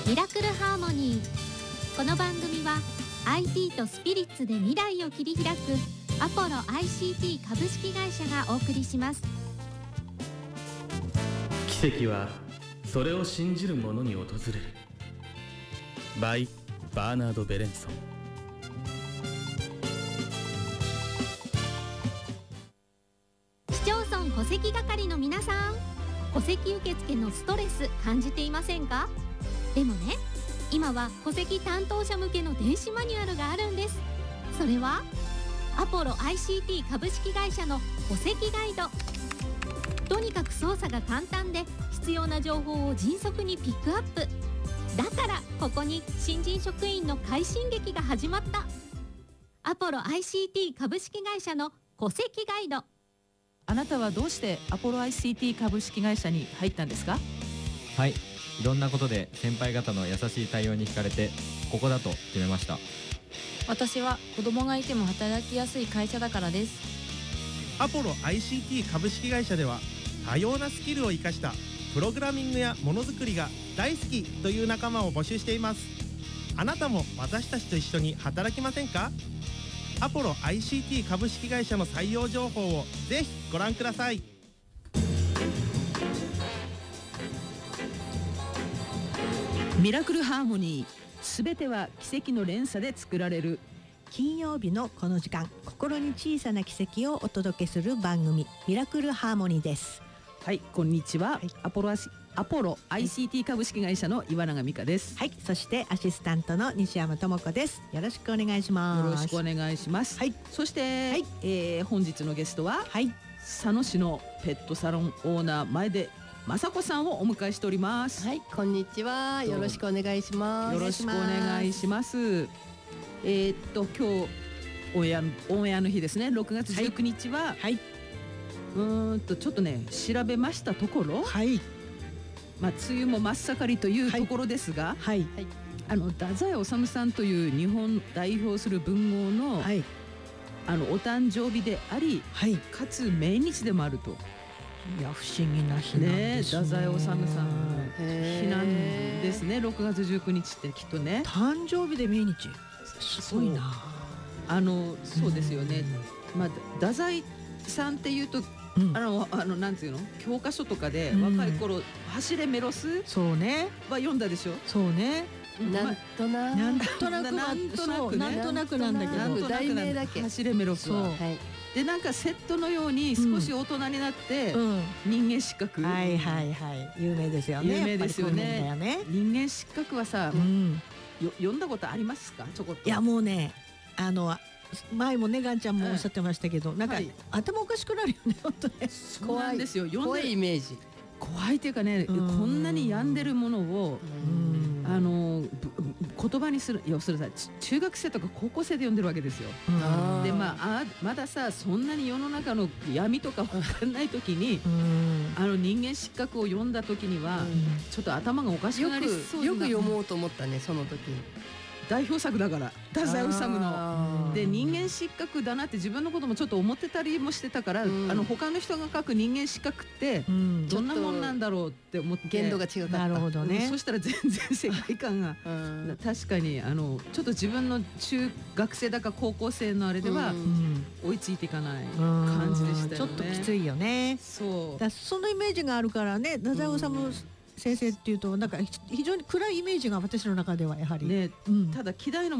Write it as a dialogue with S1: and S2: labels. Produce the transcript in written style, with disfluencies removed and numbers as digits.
S1: ミラクルハーモニー。この番組は IT とスピリッツで未来を切り開くアポロ ICT 株式会社がお送りします。
S2: 奇跡はそれを信じる者に訪れる。by バーナード・ベレンソン。
S1: 市町村戸籍係の皆さん、戸籍受付のストレス感じていませんか？でもね、今は戸籍担当者向けの電子マニュアルがあるんです。それはアポロ ICT 株式会社の戸籍ガイド。とにかく操作が簡単で必要な情報を迅速にピックアップ。だからここに新人職員の快進撃が始まった。アポロ ICT 株式会社の戸籍ガイド。
S3: あなたはどうしてアポロ ICT 株式会社に入ったんですか？
S4: はい、いろんなことで先輩方の優しい対応に惹かれてここだと決めました。
S5: 私は子供がいても働きやすい会社だからです。
S6: アポロ ICT 株式会社では多様なスキルを生かしたプログラミングやものづくりが大好きという仲間を募集しています。あなたも私たちと一緒に働きませんか？アポロ ICT 株式会社の採用情報をぜひご覧ください。
S3: ミラクルハーモニー。すべては奇跡の連鎖で作られる。
S7: 金曜日のこの時間、心に小さな奇跡をお届けする番組ミラクルハーモニーです。
S3: はい、こんにちは、
S7: はい、
S3: アポロ ICT 株式会社の岩永美香です。
S7: はい、そしてアシスタントの西山智子です。よろしくお願いします。
S3: よろしくお願いします。
S7: はい、
S3: そして、
S7: はい
S3: 本日のゲストは、
S7: はい、
S3: 佐野市のペットサロンオーナー前出雅子さんをお迎えしております。
S8: はい、こんにちは。よろしくお願いします。
S3: よろしくお願いします。今日オンエアの日ですね。6月19日は、
S7: はい、
S3: ちょっとね調べましたところ、
S7: はい、
S3: 梅雨も真っ盛りというところですが、
S7: はい、
S3: 太宰治さんという日本を代表する文豪の、
S7: はい、
S3: お誕生日であり、
S7: はい、
S3: かつ命日でもあると。
S7: いや不思議な日なんですね。
S3: 太宰治さん日なんですね。6月19日ってきっとね。
S7: 誕生日で命日。すごいな。
S3: そうですよね。太宰さんっていうと、なんていうの、教科書とかで若い頃走れメロス
S7: そうね
S3: は読んだでしょ。
S7: そうね。
S8: なんとな
S7: くなんだけど、
S8: 題名だけ
S3: 走れメロスは。でなんかセットのように少し大人になって人間失格、
S7: はいはいはい、有名ですよね。
S3: 有名ですよね。人間失格はさ、読んだことありますか？ちょこっと。
S7: いやもうね、前もねガンちゃんもおっしゃってましたけど、なんか頭おかしくなるよね本当ね。
S3: そうなんですよ。
S8: 怖いイメージ。
S3: 怖いっていうかね、こんなに病んでるものを言葉にする、要するに中学生とか高校生で読んでるわけですよ。でまださ、そんなに世の中の闇とか分かんない時に人間失格を読んだ時にはちょっと頭がおかしくなりそうな。
S8: よく読もうと思ったね、その時に。
S3: 代表作だから太宰治ので、人間失格だなって自分のこともちょっと思ってたりもしてたから、他の人が書く人間失格ってどんなもんなんだろうって思って、
S8: 限度が違かった。
S7: なるほどね。
S3: そしたら全然世界観が確かにちょっと自分の中学生だか高校生のあれでは追いついていかない感じでしたよね。
S7: ちょっときついよね。
S3: そ
S7: のイメージがあるからね、太宰治先生っていうとなんか非常に暗いイメージが私の中ではやはり
S3: ね。ただ希代の